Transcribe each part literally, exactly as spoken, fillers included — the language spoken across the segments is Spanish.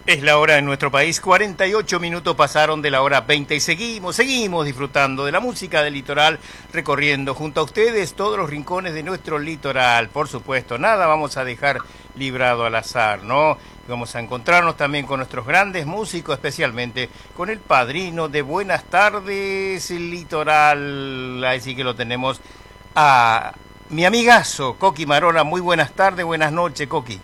Es la hora en nuestro país, cuarenta y ocho minutos pasaron de la hora veinte y seguimos, seguimos disfrutando de la música del litoral, recorriendo junto a ustedes todos los rincones de nuestro litoral. Por supuesto, nada vamos a dejar librado al azar, ¿no? Vamos a encontrarnos también con nuestros grandes músicos, especialmente con el padrino de Buenas Tardes Litoral. Así que lo tenemos a mi amigazo, Coqui Marola. Muy buenas tardes, buenas noches, Coqui.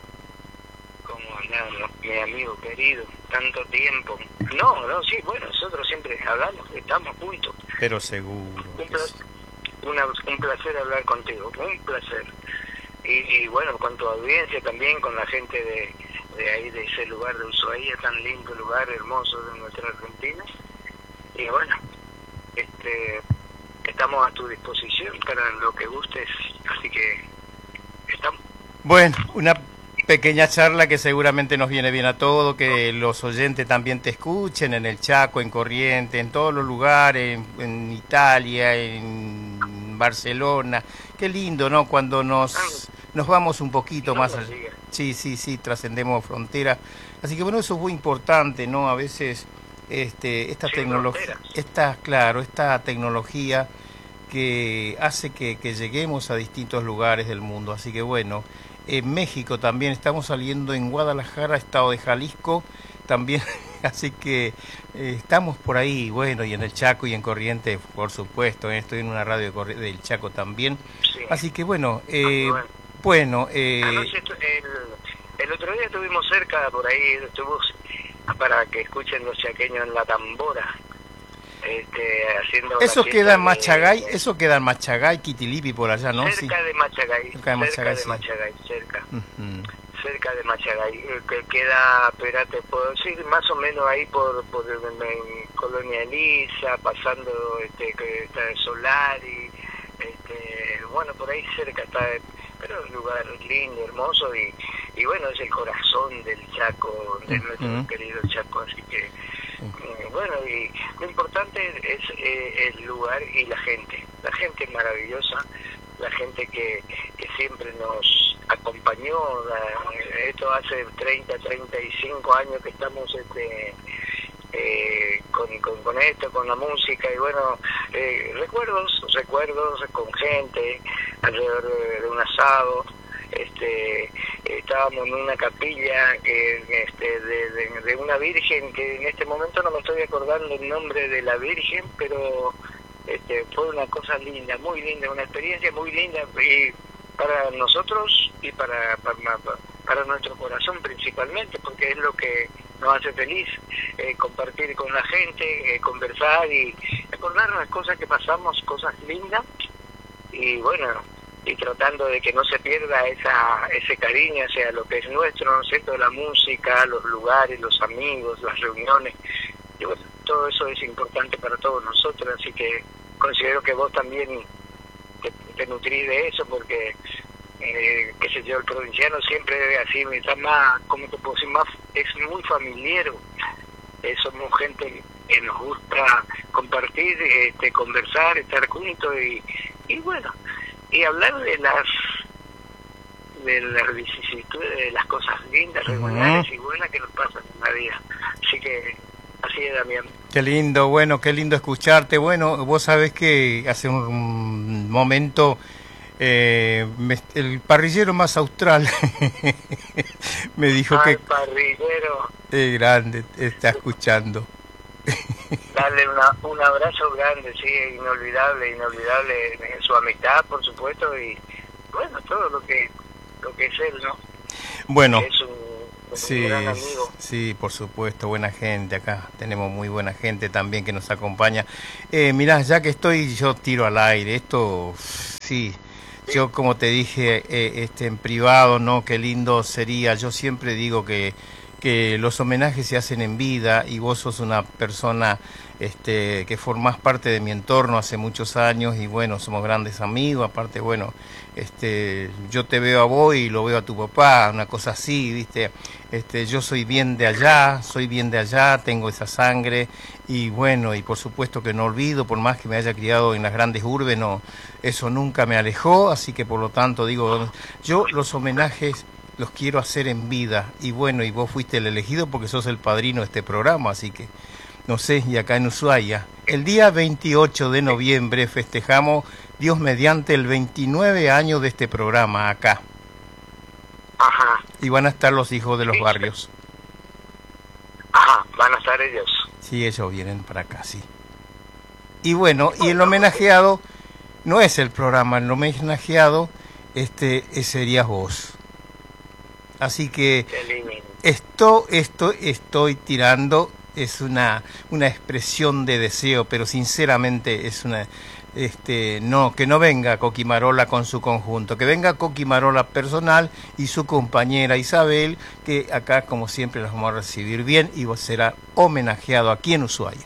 Mi amigo querido, tanto tiempo. No, no, sí, bueno, nosotros siempre hablamos, estamos juntos. Pero seguro. Un placer, una, un placer hablar contigo, un placer. Y, y bueno, con tu audiencia también, con la gente de, de ahí, de ese lugar de Ushuaia, tan lindo lugar, hermoso de nuestra Argentina. Y bueno, este, estamos a tu disposición para lo que gustes, así que estamos. Bueno, una pequeña charla que seguramente nos viene bien a todos, que los oyentes también te escuchen en el Chaco, en Corrientes, en todos los lugares, en, en Italia, en Barcelona. Qué lindo, ¿no? Cuando nos, nos vamos un poquito más allá. Sí, sí, sí, trascendemos fronteras. Así que bueno, eso es muy importante, ¿no? A veces este, esta tecnología, esta, claro, esta tecnología que hace que, que lleguemos a distintos lugares del mundo. Así que bueno, en México también estamos saliendo, en Guadalajara, estado de Jalisco también, así que eh, estamos por ahí, bueno, y en el Chaco y en Corrientes, por supuesto, eh, estoy en una radio de del Chaco también, sí. Así que bueno, eh, ah, bueno, bueno eh, Anoche, el, el otro día estuvimos cerca, por ahí estuvimos, para que escuchen los chaqueños en la tambora. Este, haciendo eso queda en Machagay, de, eso queda en Machagay, Quitilipi, por allá, ¿no? Cerca sí. de Machagay, cerca de Machagay, cerca, sí. de Machagay, cerca, uh-huh. cerca de Machagay, que queda, espérate, puedo decir, más o menos ahí por, por en Colonia Elisa, pasando, este, que está de Solari, este, bueno, por ahí cerca está, pero es un lugar lindo, hermoso, y, y bueno, es el corazón del Chaco, de uh-huh. nuestro querido Chaco, así que bueno, y lo importante es eh, el lugar y la gente, la gente maravillosa, la gente que, que siempre nos acompañó. La, esto hace treinta, treinta y cinco años que estamos este, eh, con, con, con esto, con la música, y bueno, eh, recuerdos, recuerdos con gente, alrededor de, de un asado. Este, estábamos en una capilla que este, de, de, de una virgen que en este momento no me estoy acordando el nombre de la virgen, pero este, fue una cosa linda, muy linda, una experiencia muy linda, y para nosotros y para, para, para nuestro corazón principalmente, porque es lo que nos hace feliz, eh, compartir con la gente, eh, conversar y acordarnos de cosas que pasamos, cosas lindas, y bueno, y tratando de que no se pierda esa ese cariño hacia lo que es nuestro, ¿no es cierto?, la música, los lugares, los amigos, las reuniones, y bueno, todo eso es importante para todos nosotros, así que considero que vos también te, te nutrís de eso, porque, eh, qué sé yo, el provinciano siempre así, está más, como te puedo decir, más, es muy familiar, eh, somos gente que nos gusta compartir, este, conversar, estar juntos, y, y bueno, y hablar de las de las vicisitudes, de las cosas lindas, regulares uh-huh. y buenas que nos pasan en la vida. Así que así es, Damián. Qué lindo, bueno, qué lindo escucharte. Bueno, vos sabés que hace un momento eh, me, el parrillero más austral me dijo ah, que... El parrillero. Es grande, está escuchando. Darle una, un abrazo grande, sí, inolvidable, inolvidable en su amistad, por supuesto, y bueno, todo lo que lo que es él, ¿no? Bueno, es un, un sí, gran amigo. Sí, por supuesto, buena gente acá, tenemos muy buena gente también que nos acompaña. Eh, mirá, ya que estoy, yo tiro al aire, esto, sí, sí. Yo como te dije eh, este en privado, ¿no? Qué lindo sería, yo siempre digo que que los homenajes se hacen en vida, y vos sos una persona este, que formás parte de mi entorno hace muchos años, y bueno, somos grandes amigos, aparte, bueno, este, yo te veo a vos y lo veo a tu papá, una cosa así, ¿viste? Este, yo soy bien de allá, soy bien de allá, tengo esa sangre, y bueno, y por supuesto que no olvido, por más que me haya criado en las grandes urbes, no, eso nunca me alejó, así que por lo tanto digo, yo los homenajes los quiero hacer en vida. Y bueno, y vos fuiste el elegido porque sos el padrino de este programa, así que, no sé, y acá en Ushuaia. El día veintiocho de noviembre festejamos, Dios mediante, el veintinueve años de este programa acá. Ajá. Y van a estar los hijos de los barrios. Ajá, van a estar ellos. Sí, ellos vienen para acá, sí. Y bueno, y el homenajeado no es el programa, el homenajeado este serías vos. Así que esto, esto estoy tirando, es una, una expresión de deseo, pero sinceramente es una, este, no, que no venga Coquimarola con su conjunto, que venga Coquimarola personal y su compañera Isabel, que acá como siempre las vamos a recibir bien y vos será homenajeado aquí en Ushuaia.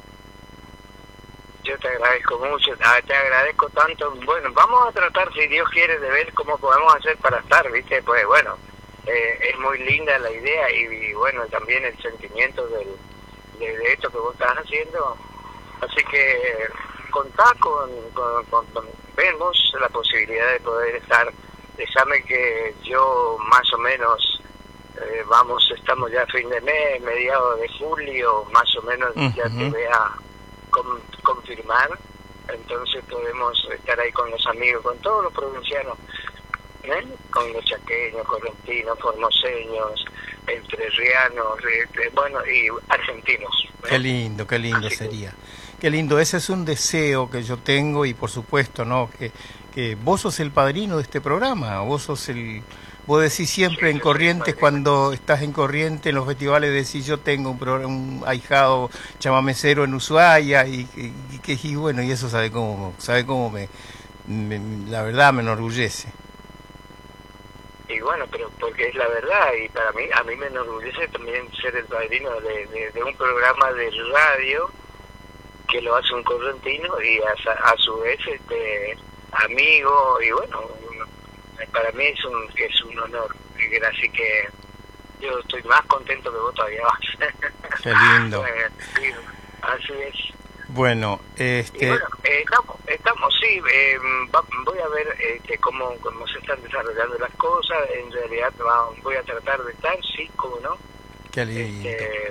Yo te agradezco mucho, te agradezco tanto. Bueno, vamos a tratar, si Dios quiere, de ver cómo podemos hacer para estar, ¿viste? Pues bueno, eh, es muy linda la idea y, y bueno, también el sentimiento del, de, de esto que vos estás haciendo. Así que contá con, con, con, con, vemos la posibilidad de poder estar. Déjame que yo más o menos, eh, vamos, estamos ya a fin de mes, mediados de julio, más o menos uh-huh. ya te vea con, confirmar, entonces podemos estar ahí con los amigos, con todos los provincianos, ¿eh? Con los chaqueños, correntinos, formoseños, entrerrianos, eh, bueno, y argentinos, ¿eh? Qué lindo, qué lindo Así sería. Que... Qué lindo, ese es un deseo que yo tengo y por supuesto, ¿no? Que, que vos sos el padrino de este programa, vos sos el... Vos decís siempre sí, en Corrientes, cuando estás en Corrientes, en los festivales, decís yo tengo un, programa, un ahijado chamamecero en Ushuaia, y, y, y, que, y bueno, y eso sabe cómo, sabe cómo me, me, la verdad me enorgullece. Y bueno, pero porque es la verdad, y para mí, a mí me enorgullece también ser el padrino de, de, de un programa de radio que lo hace un correntino y a, a su vez este amigo, y bueno, para mí es un es un honor, así que yo estoy más contento que vos todavía más. Qué lindo. Sí, así es. Bueno, este... Y bueno, eh, estamos, estamos, sí, eh, va, voy a ver este, cómo, cómo se están desarrollando las cosas, en realidad va, voy a tratar de estar, sí, cómo no. Qué lindo. Este,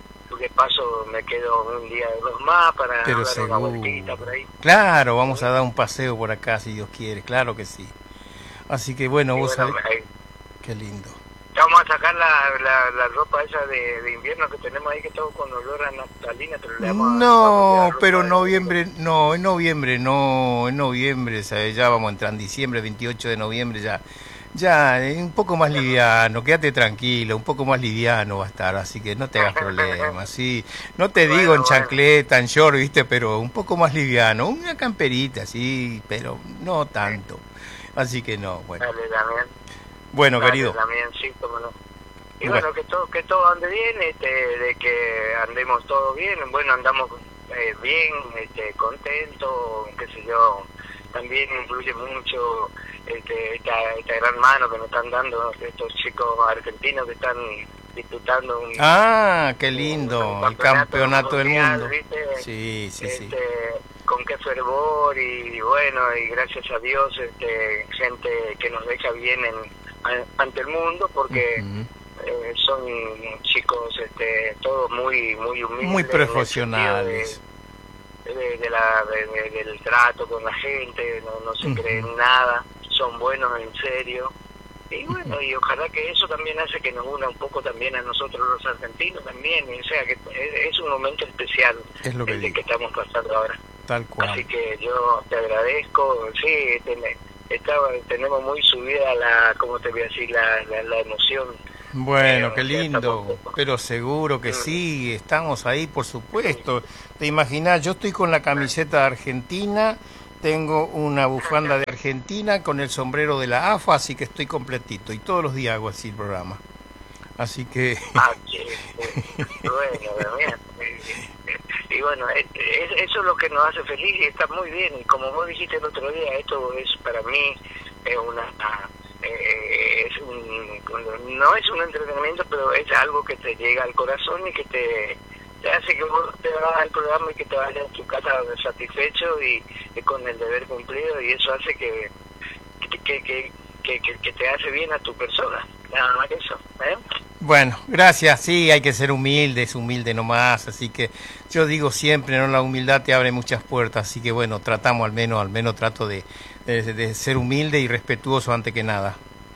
de paso me quedo un día o dos más para Pero dar seguro. una vueltita por ahí. Claro, vamos a dar un paseo por acá si Dios quiere, claro que sí. Así que bueno, y vos bueno, sabés... ahí. Qué lindo. Vamos a sacar la, la, la ropa esa de, de invierno que tenemos ahí, que todo con olor a naftalina, pero le vamos No, a, pero en noviembre, no, en noviembre, no, en noviembre, ¿sabes? Ya vamos a entrar en diciembre, veintiocho de noviembre, ya, ya, un poco más liviano, quédate tranquilo, un poco más liviano va a estar, así que no te hagas problemas, sí, no te bueno, digo en bueno. chancleta, en short, viste, pero un poco más liviano, una camperita, sí, pero no tanto, así que no, bueno. Dale, Damián. Bueno, Dale, querido. Damián, sí, cómo no. Y bueno, bueno, que todo que todo ande bien, este, de que andemos todo bien, bueno, andamos eh, bien, este, contentos, qué sé yo, también influye mucho este, esta, esta gran mano que nos están dando estos chicos argentinos que están disputando un... Ah, qué lindo, un, un el campeonato del mundial, mundo. ¿viste? Sí, sí, este, sí. Con qué fervor y bueno, y gracias a Dios, este, gente que nos deja bien en, ante el mundo, porque... Uh-huh. Eh, son chicos este, todos muy muy humildes, muy profesionales de, de, de la, de, de, del trato con la gente, no, no se uh-huh. creen nada, son buenos en serio, y bueno, uh-huh. y ojalá que eso también hace que nos una un poco también a nosotros los argentinos también, o sea que es, es un momento especial es lo que el digo. que estamos pasando ahora. Tal cual. Así que yo te agradezco, sí, ten, estaba, tenemos muy subida la, como te voy a decir, la, la, la emoción. Bueno, qué lindo, pero seguro que sí, estamos ahí, por supuesto. Te imaginas, yo estoy con la camiseta de Argentina, tengo una bufanda de Argentina con el sombrero de la A F A, así que estoy completito, y todos los días hago así el programa. Así que... Ah, que, bueno, bien. Y bueno, es, es, eso es lo que nos hace feliz y está muy bien. Y como vos dijiste el otro día, esto es para mí es una... Eh, es un, no es un entretenimiento, pero es algo que te llega al corazón y que te, te hace que vos te vas al programa y que te vayas a tu casa satisfecho y, y con el deber cumplido, y eso hace que que, que, que que, que, que te hace bien a tu persona, nada más que eso, ¿eh? Bueno, gracias, sí, hay que ser humilde, es humilde nomás, así que yo digo siempre, ¿no? La humildad te abre muchas puertas, así que bueno, tratamos al menos, al menos trato de, de, de ser humilde y respetuoso antes que nada.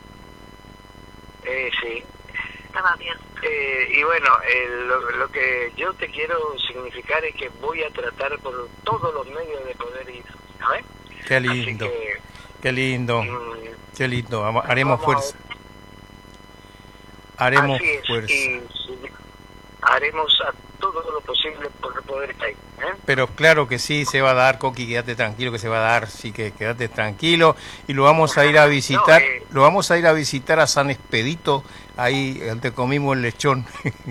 Eh, sí. Estaba bien. Eh, y bueno, eh, lo, lo que yo te quiero significar es que voy a tratar por todos los medios de poder ir, ¿sabes? Qué lindo, que, qué lindo, mmm, qué lindo, haremos fuerza. Haremos Así es, fuerza. Y, y haremos a todo lo posible por poder estar ahí, ¿eh? Pero claro que sí, se va a dar, Coqui, quédate tranquilo que se va a dar, sí que quédate tranquilo. Y lo vamos a ir a visitar, no, eh... lo vamos a ir a visitar a San Expedito, ahí donde comimos el lechón.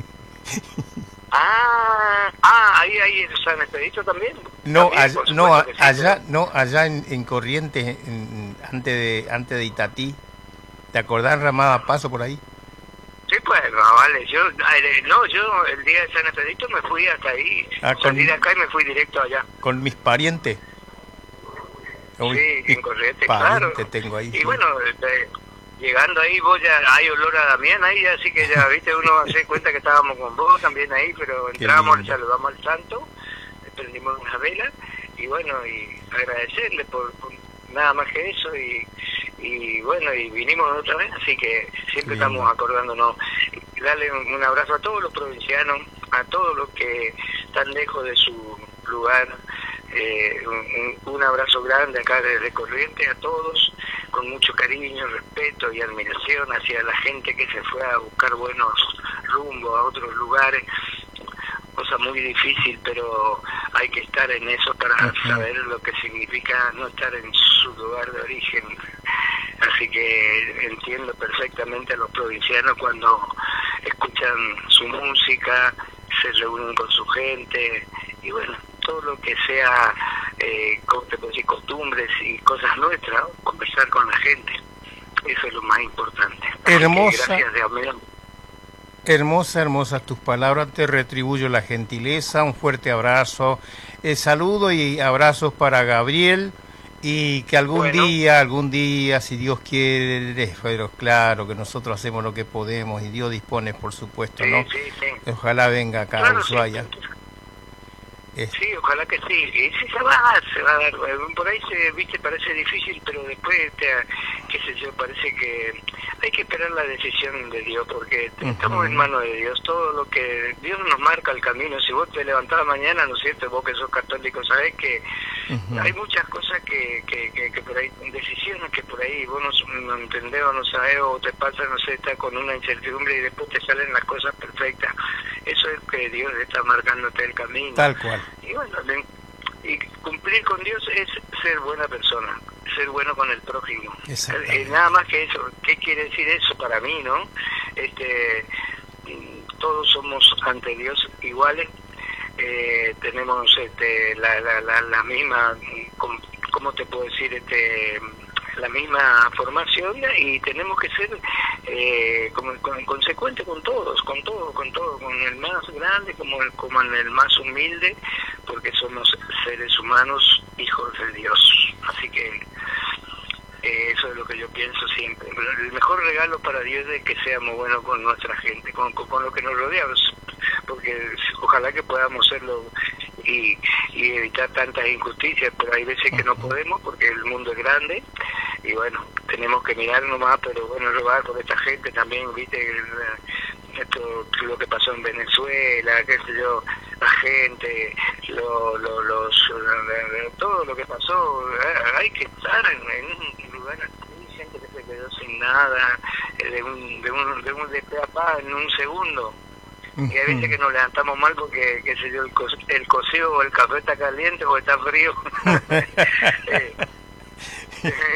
ah, ah, ahí, ahí en San Expedito también. No, también, allá, no, a, sí, allá, pero... no, allá en, en Corrientes, en, antes de antes de Itatí. ¿Te acordás, Ramada Paso por ahí? Sí, pues, no, vale, yo, no, yo el día de San Expedito me fui hasta ahí, ah, con, salí de acá y me fui directo allá. ¿Con mis parientes? Uy, sí, en Corrientes, claro. Tengo ahí, y sí. bueno, este, llegando ahí, vos ya, hay olor a Damián ahí, así que ya, viste, uno se cuenta que estábamos con vos también ahí, pero entramos, le saludamos al santo, prendimos una vela, y bueno, y agradecerle por, por nada más que eso, y... y bueno, y vinimos otra vez, así que siempre Lindo. Estamos acordándonos. Darle un, un abrazo a todos los provincianos, a todos los que están lejos de su lugar, eh, un, un abrazo grande acá desde Corrientes a todos, con mucho cariño, respeto y admiración hacia la gente que se fue a buscar buenos rumbos a otros lugares. Cosa muy difícil, pero hay que estar en eso para uh-huh. saber lo que significa no estar en su lugar de origen. Así que entiendo perfectamente a los provincianos cuando escuchan su música, se reúnen con su gente, y bueno, todo lo que sea, eh, como te puedo decir, costumbres y cosas nuestras, conversar con la gente, eso es lo más importante. Hermosa. Gracias, Dios mío. Hermosa, hermosas tus palabras, te retribuyo la gentileza, un fuerte abrazo, eh, saludo y abrazos para Gabriel, y que algún bueno. día, algún día, si Dios quiere, pero claro que nosotros hacemos lo que podemos y Dios dispone, por supuesto, sí, ¿no? Sí, sí. Ojalá venga acá claro, a Ushuaia. Sí. Sí, ojalá que sí. Y sí se va a dar, se va a dar. Por ahí se, viste, parece difícil, pero después, te, qué sé yo, parece que hay que esperar la decisión de Dios, porque uh-huh. estamos en manos de Dios. Todo lo que Dios nos marca el camino. Si vos te levantás mañana, ¿no es cierto? Vos que sos católico, sabés que uh-huh. hay muchas cosas que, que, que, que por ahí, decisiones que por ahí vos no, no entendés o no sabés, o te pasa, no sé, estás con una incertidumbre y después te salen las cosas perfectas. Eso es que Dios está marcándote el camino. Tal cual. Y bueno, y cumplir con Dios es ser buena persona, ser bueno con el prójimo. Eh, nada más que eso. ¿Qué quiere decir eso para mí, no? Este, todos somos ante Dios iguales, eh, tenemos este, la, la, la, la misma, ¿cómo te puedo decir? Este, la misma formación, y tenemos que ser eh, como, como, consecuentes con todos, con todo, con todo, con el más grande como el, como el más humilde, porque somos seres humanos, hijos de Dios. Así que eh, eso es lo que yo pienso siempre. El mejor regalo para Dios es que seamos buenos con nuestra gente, con, con, con lo que nos rodea, porque ojalá que podamos serlo y, y evitar tantas injusticias, pero hay veces que no podemos porque el mundo es grande. Y bueno, tenemos que mirar nomás, pero bueno, rogar por esta gente también, viste, esto, lo que pasó en Venezuela, qué sé yo, la gente, lo, lo, los, todo lo que pasó, hay que estar en, en un lugar así, gente que se quedó sin nada, de un, de un, de un de pe a pa en un segundo. Y hay veces que nos levantamos mal porque, qué sé yo, el, co el cocido o el café está caliente o está frío. eh,